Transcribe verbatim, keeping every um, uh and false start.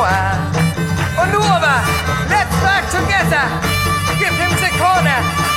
And over, let's back together. Give him the corner.